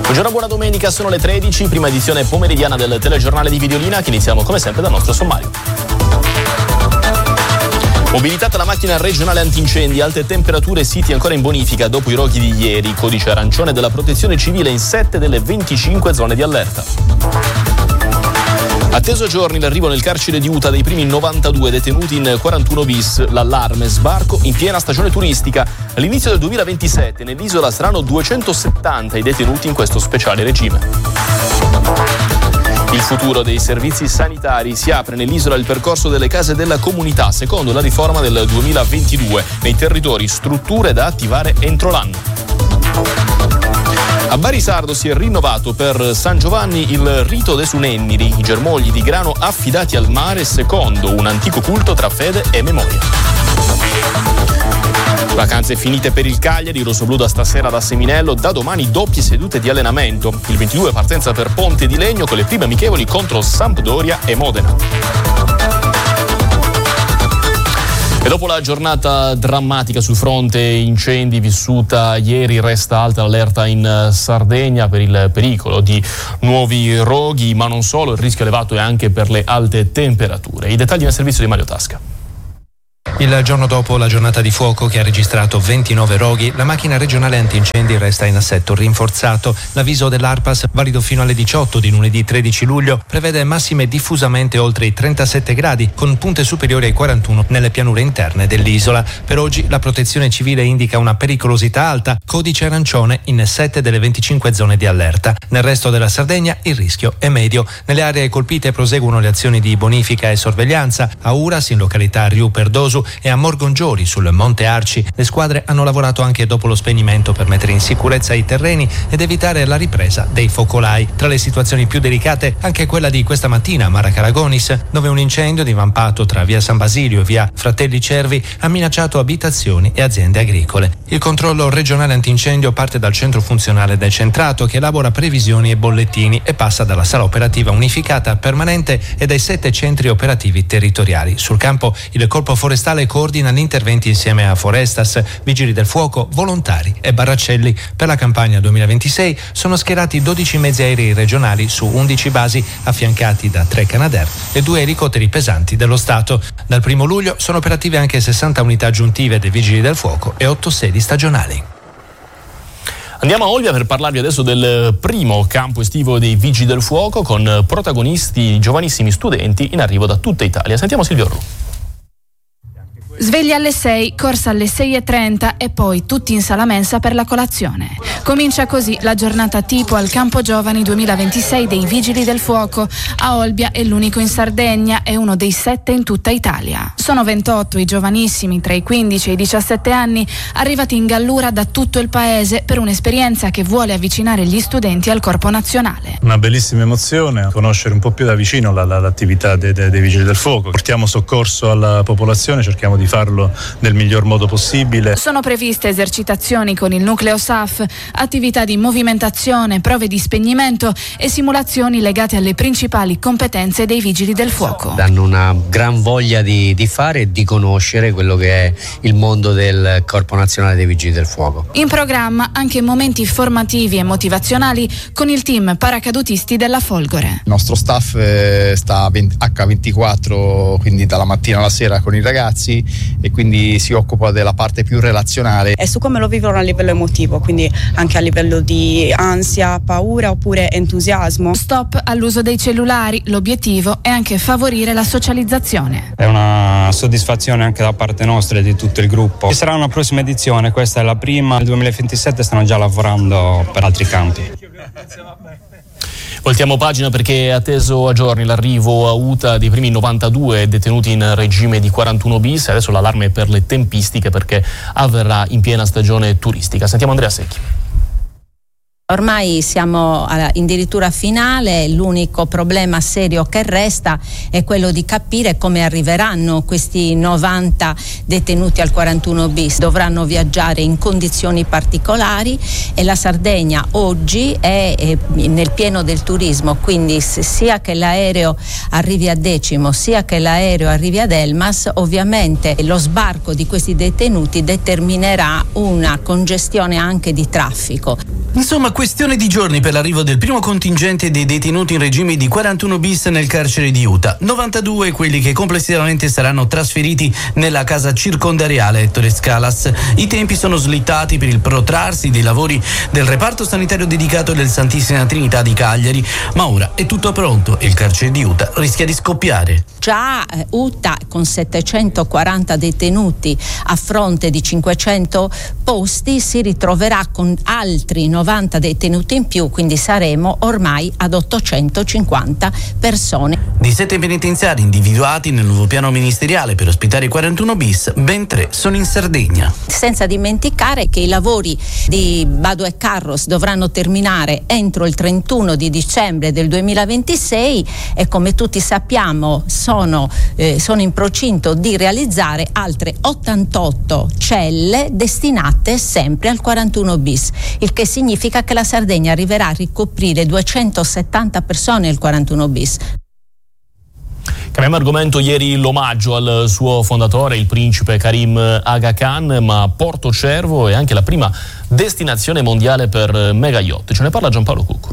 Buongiorno, buona domenica, sono le 13, prima edizione pomeridiana del telegiornale di Videolina, che iniziamo come sempre dal nostro sommario. Mobilitata la macchina regionale antincendi, alte temperature, siti ancora in bonifica dopo i roghi di ieri, codice arancione della protezione civile in 7 delle 25 zone di allerta. Atteso a giorni l'arrivo nel carcere di Uta dei primi 92 detenuti in 41 bis, l'allarme sbarco in piena stagione turistica. All'inizio del 2027 nell'isola saranno 270 i detenuti in questo speciale regime. Il futuro dei servizi sanitari: si apre nell'isola il percorso delle case della comunità secondo la riforma del 2022. Nei territori strutture da attivare entro l'anno. A Barisardo si è rinnovato per San Giovanni il rito dei Sunenniri, i germogli di grano affidati al mare secondo un antico culto tra fede e memoria. Vacanze finite per il Cagliari, il rossoblu da stasera da Seminello, da domani doppie sedute di allenamento. Il 22 partenza per Ponte di Legno con le prime amichevoli contro Sampdoria e Modena. E dopo la giornata drammatica sul fronte incendi vissuta ieri, resta alta l'allerta in Sardegna per il pericolo di nuovi roghi, ma non solo, il rischio elevato è anche per le alte temperature. I dettagli nel servizio di Mario Tasca. Il giorno dopo la giornata di fuoco che ha registrato 29 roghi, la macchina regionale antincendi resta in assetto rinforzato. L'avviso dell'ARPAS, valido fino alle 18 di lunedì 13 luglio, prevede massime diffusamente oltre i 37 gradi, con punte superiori ai 41 nelle pianure interne dell'isola. Per oggi la protezione civile indica una pericolosità alta, codice arancione in 7 delle 25 zone di allerta. Nel resto della Sardegna il rischio è medio. Nelle aree colpite proseguono le azioni di bonifica e sorveglianza. A Uras, in località Riu Perdosu, e a Morgongiori sul Monte Arci le squadre hanno lavorato anche dopo lo spegnimento per mettere in sicurezza i terreni ed evitare la ripresa dei focolai. Tra le situazioni più delicate anche quella di questa mattina a Maracaragonis, dove un incendio divampato tra via San Basilio e via Fratelli Cervi ha minacciato abitazioni e aziende agricole. Il controllo regionale antincendio parte dal centro funzionale decentrato che elabora previsioni e bollettini e passa dalla sala operativa unificata permanente e dai 7 centri operativi territoriali. Sul campo il corpo forestale coordina gli interventi insieme a Forestas, Vigili del Fuoco, volontari e barracelli. Per la campagna 2026 sono schierati 12 mezzi aerei regionali su 11 basi, affiancati da 3 Canadair e 2 elicotteri pesanti dello Stato. Dal 1 luglio sono operative anche 60 unità aggiuntive dei Vigili del Fuoco e 8 sedi stagionali. Andiamo a Olbia per parlarvi adesso del primo campo estivo dei Vigili del Fuoco, con protagonisti giovanissimi studenti in arrivo da tutta Italia. Sentiamo Silvio Orru. Sveglia alle 6, corsa alle 6:30 e poi tutti in sala mensa per la colazione. Comincia così la giornata tipo al Campo Giovani 2026 dei Vigili del Fuoco. A Olbia è l'unico in Sardegna e uno dei 7 in tutta Italia. Sono 28 i giovanissimi tra i 15 e i 17 anni arrivati in Gallura da tutto il paese per un'esperienza che vuole avvicinare gli studenti al Corpo Nazionale. Una bellissima emozione, conoscere un po' più da vicino l'attività dei Vigili del Fuoco. Portiamo soccorso alla popolazione, cerchiamo di farlo nel miglior modo possibile. Sono previste esercitazioni con il nucleo SAF, attività di movimentazione, prove di spegnimento e simulazioni legate alle principali competenze dei Vigili del Fuoco. Danno una gran voglia di fare e di conoscere quello che è il mondo del Corpo Nazionale dei Vigili del Fuoco. In programma anche momenti formativi e motivazionali con il team paracadutisti della Folgore. Il nostro staff sta H24, quindi dalla mattina alla sera con i ragazzi, e quindi si occupa della parte più relazionale. E su come lo vivono a livello emotivo, quindi anche a livello di ansia, paura oppure entusiasmo. Stop all'uso dei cellulari, l'obiettivo è anche favorire la socializzazione. È una soddisfazione anche da parte nostra e di tutto il gruppo. Ci sarà una prossima edizione, questa è la prima, nel 2027 stanno già lavorando per altri campi. Voltiamo pagina perché è atteso a giorni l'arrivo a Uta dei primi 92 detenuti in regime di 41 bis. Adesso l'allarme è per le tempistiche perché avverrà in piena stagione turistica. Sentiamo Andrea Secchi. Ormai siamo addirittura finale, l'unico problema serio che resta è quello di capire come arriveranno questi 90 detenuti al 41 bis. Dovranno viaggiare in condizioni particolari e la Sardegna oggi è nel pieno del turismo, quindi sia che l'aereo arrivi a Decimo sia che l'aereo arrivi ad Elmas, ovviamente lo sbarco di questi detenuti determinerà una congestione anche di traffico. Insomma, questione di giorni per l'arrivo del primo contingente dei detenuti in regime di 41 bis nel carcere di Utah. 92 quelli che complessivamente saranno trasferiti nella casa circondariale Ettore Scalas. I tempi sono slittati per il protrarsi dei lavori del reparto sanitario dedicato del Santissima Trinità di Cagliari, ma ora è tutto pronto e il carcere di Utah rischia di scoppiare. Già Utah, con 740 detenuti a fronte di 500 posti, si ritroverà con altri 90 detenuti in più, quindi saremo ormai ad 850 persone. Di 7 penitenziari individuati nel nuovo piano ministeriale per ospitare i 41 bis, ben 3 sono in Sardegna. Senza dimenticare che i lavori di Bado e Carros dovranno terminare entro il 31 di dicembre del 2026 e, come tutti sappiamo, sono in procinto di realizzare altre 88 celle destinate sempre al 41 bis, il che significa che la Sardegna arriverà a ricoprire 270 persone al 41 bis. Cambiamo argomento. Ieri l'omaggio al suo fondatore, il principe Karim Aga Khan, ma Porto Cervo è anche la prima destinazione mondiale per mega yacht. Ce ne parla Giampaolo Cuccuru.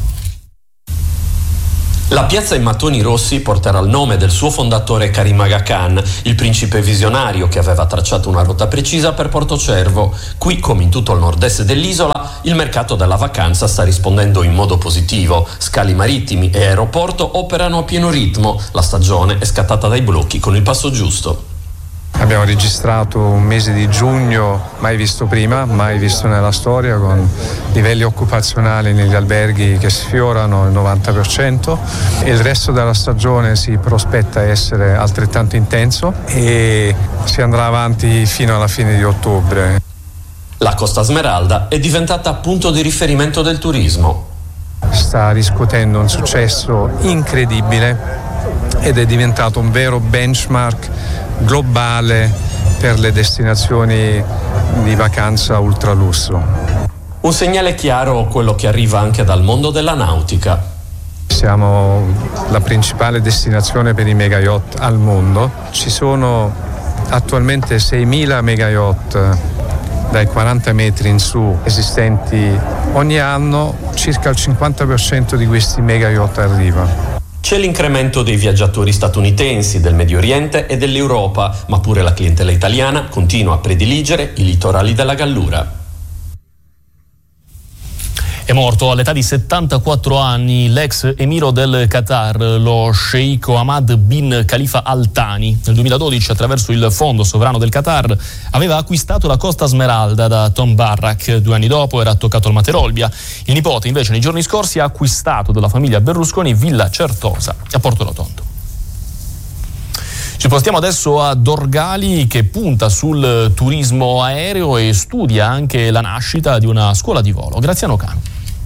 La piazza in mattoni rossi porterà il nome del suo fondatore Karim Aga Khan, il principe visionario che aveva tracciato una rotta precisa per Porto Cervo. Qui, come in tutto il nord-est dell'isola, il mercato della vacanza sta rispondendo in modo positivo. Scali marittimi e aeroporto operano a pieno ritmo. La stagione è scattata dai blocchi con il passo giusto. Abbiamo registrato un mese di giugno mai visto prima, mai visto nella storia, con livelli occupazionali negli alberghi che sfiorano il 90% e il resto della stagione si prospetta essere altrettanto intenso e si andrà avanti fino alla fine di ottobre. La Costa Smeralda è diventata punto di riferimento del turismo. Sta riscuotendo un successo incredibile ed è diventato un vero benchmark globale per le destinazioni di vacanza ultralusso. Un segnale chiaro quello che arriva anche dal mondo della nautica. Siamo la principale destinazione per i mega yacht al mondo. Ci sono attualmente 6.000 mega yacht dai 40 metri in su esistenti ogni anno. Circa il 50% di questi mega yacht arriva. C'è l'incremento dei viaggiatori statunitensi, del Medio Oriente e dell'Europa, ma pure la clientela italiana continua a prediligere i litorali della Gallura. È morto all'età di 74 anni l'ex emiro del Qatar, lo sceicco Hamad bin Khalifa Al Thani. Nel 2012, attraverso il Fondo Sovrano del Qatar, aveva acquistato la Costa Smeralda da Tom Barrack. 2 anni dopo era toccato il Mare Olbia. Il nipote, invece, nei giorni scorsi ha acquistato dalla famiglia Berlusconi Villa Certosa a Porto Rotondo. Ci spostiamo adesso a Dorgali, che punta sul turismo aereo e studia anche la nascita di una scuola di volo. Graziano Cano.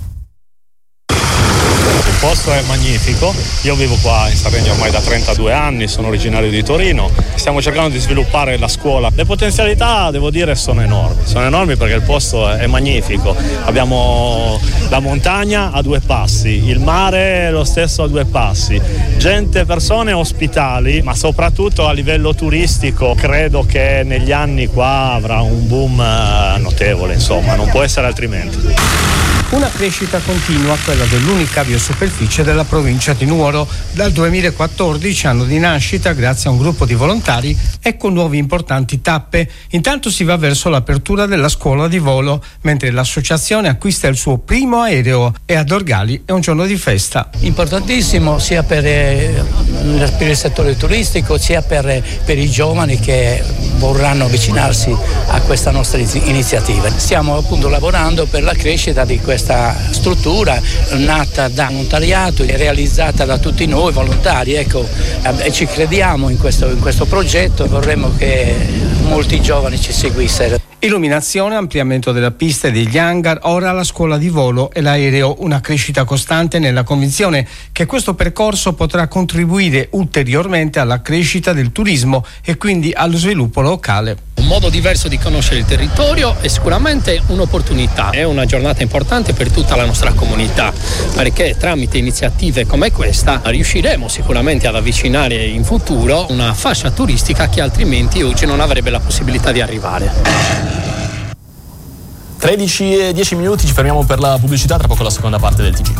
Il posto è magnifico, io vivo qua in Sardegna ormai da 32 anni, sono originario di Torino, stiamo cercando di sviluppare la scuola. Le potenzialità, devo dire, sono enormi perché il posto è magnifico. Abbiamo la montagna a 2 passi, il mare lo stesso a 2 passi, persone ospitali, ma soprattutto a livello turistico credo che negli anni qua avrà un boom notevole, insomma, non può essere altrimenti. Una crescita continua, quella dell'unica aviosuperficie della provincia di Nuoro. Dal 2014, anno di nascita, grazie a un gruppo di volontari e con nuove importanti tappe. Intanto si va verso l'apertura della scuola di volo, mentre l'associazione acquista il suo primo aereo e a Dorgali è un giorno di festa. Importantissimo sia per il settore turistico, sia per i giovani che vorranno avvicinarsi a questa nostra iniziativa. Stiamo appunto lavorando per la crescita di questa struttura nata da volontariato e realizzata da tutti noi volontari, e ci crediamo in questo progetto e vorremmo che molti giovani ci seguissero. Illuminazione, ampliamento della pista e degli hangar, ora la scuola di volo e l'aereo, una crescita costante nella convinzione che questo percorso potrà contribuire ulteriormente alla crescita del turismo e quindi allo sviluppo locale. Un modo diverso di conoscere il territorio è sicuramente un'opportunità, è una giornata importante per tutta la nostra comunità, perché tramite iniziative come questa riusciremo sicuramente ad avvicinare in futuro una fascia turistica che altrimenti oggi non avrebbe la possibilità di arrivare. 13:10, ci fermiamo per la pubblicità, tra poco la seconda parte del TG.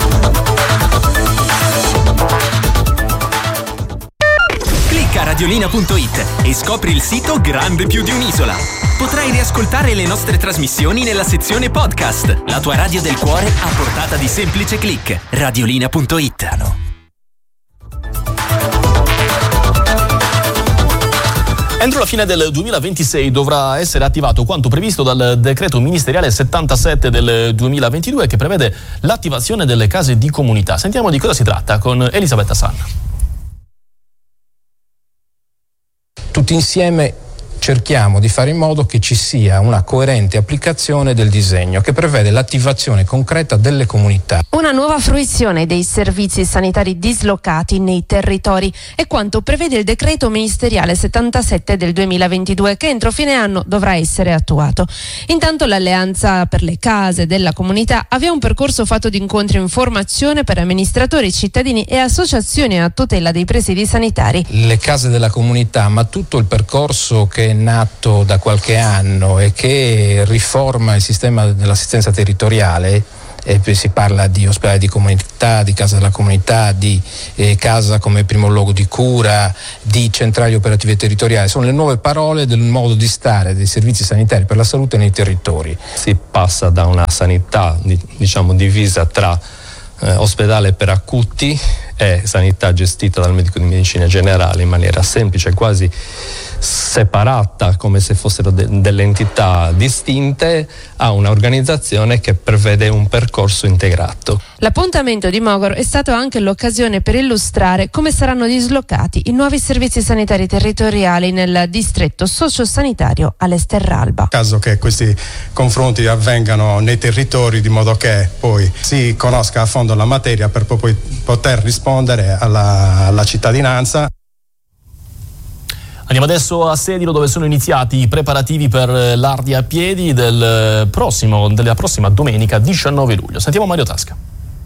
Clicca radiolina.it e scopri il sito grande più di un'isola. Potrai riascoltare le nostre trasmissioni nella sezione podcast. La tua radio del cuore a portata di semplice click. Radiolina.it. Entro la fine del 2026 dovrà essere attivato quanto previsto dal decreto ministeriale 77 del 2022 che prevede l'attivazione delle case di comunità. Sentiamo di cosa si tratta con Elisabetta Sanna. Tutti insieme cerchiamo di fare in modo che ci sia una coerente applicazione del disegno che prevede l'attivazione concreta delle comunità. Una nuova fruizione dei servizi sanitari dislocati nei territori è quanto prevede il decreto ministeriale 77 del 2022 che entro fine anno dovrà essere attuato. Intanto l'Alleanza per le Case della Comunità avvia un percorso fatto di incontri e informazione per amministratori, cittadini e associazioni a tutela dei presidi sanitari. Le case della comunità, ma tutto il percorso che è nato da qualche anno e che riforma il sistema dell'assistenza territoriale, si parla di ospedali di comunità, di casa della comunità, di casa come primo luogo di cura, di centrali operative territoriali, sono le nuove parole del modo di stare dei servizi sanitari per la salute nei territori. Si passa da una sanità divisa tra ospedale per acuti e sanità gestita dal medico di medicina generale in maniera semplice, quasi separata, come se fossero delle entità distinte, a un'organizzazione che prevede un percorso integrato. L'appuntamento di Mogoro è stato anche l'occasione per illustrare come saranno dislocati i nuovi servizi sanitari territoriali nel distretto sociosanitario all'Esterralba. Caso che questi confronti avvengano nei territori di modo che poi si conosca a fondo la materia per poi poter rispondere alla cittadinanza. Andiamo adesso a Sedilo, dove sono iniziati i preparativi per l'Ardia a piedi della prossima domenica 19 luglio. Sentiamo Mario Tasca.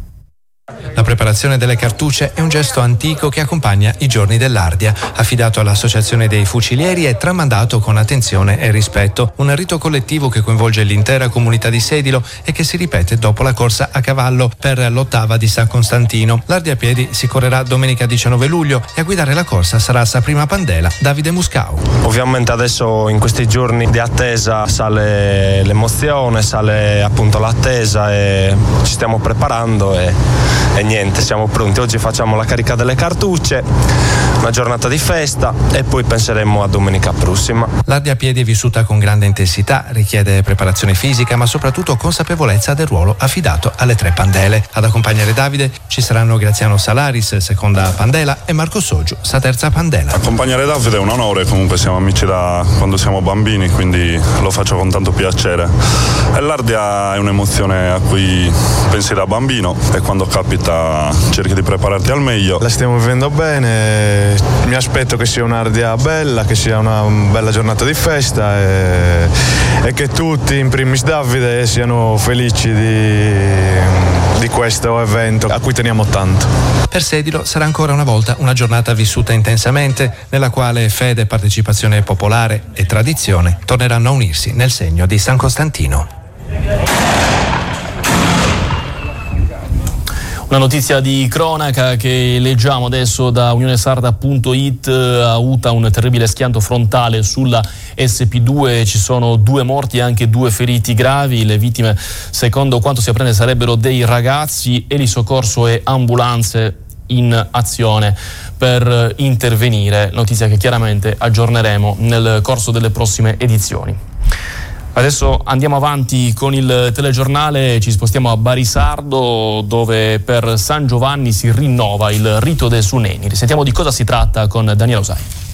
La preparazione delle cartucce è un gesto antico che accompagna i giorni dell'Ardia, affidato all'Associazione dei Fucilieri e tramandato con attenzione e rispetto. Un rito collettivo che coinvolge l'intera comunità di Sedilo e che si ripete dopo la corsa a cavallo per l'8ª di San Costantino. L'Ardia a piedi si correrà domenica 19 luglio e a guidare la corsa sarà Saprima Pandela, Davide Muscau. Ovviamente adesso in questi giorni di attesa sale l'emozione, sale appunto l'attesa e ci stiamo preparando e niente, siamo pronti. Oggi facciamo la carica delle cartucce, una giornata di festa e poi penseremo a domenica prossima. L'Ardia a piedi è vissuta con grande intensità, richiede preparazione fisica ma soprattutto consapevolezza del ruolo affidato alle 3 pandele. Ad accompagnare Davide ci saranno Graziano Salaris, seconda pandela, e Marco Soggiu, sa terza pandela. Accompagnare Davide è un onore, comunque siamo amici da quando siamo bambini, quindi lo faccio con tanto piacere. E l'Ardia è un'emozione a cui pensi da bambino e quando capita cerchi di prepararti al meglio. La stiamo vivendo bene, mi aspetto che sia un'Ardia bella, che sia una bella giornata di festa e che tutti, in primis Davide, siano felici di questo evento a cui teniamo tanto. Per Sedilo sarà ancora una volta una giornata vissuta intensamente, nella quale fede, partecipazione popolare e tradizione torneranno a unirsi nel segno di San Costantino. Una notizia di cronaca che leggiamo adesso da unionesarda.it: ha avuto un terribile schianto frontale sulla SP2, ci sono 2 morti e anche 2 feriti gravi. Le vittime, secondo quanto si apprende, sarebbero dei ragazzi. Elisoccorso e ambulanze in azione per intervenire, notizia che chiaramente aggiorneremo nel corso delle prossime edizioni. Adesso andiamo avanti con il telegiornale, ci spostiamo a Barisardo, dove per San Giovanni si rinnova il rito dei Suneni. Risentiamo di cosa si tratta con Daniela Osai.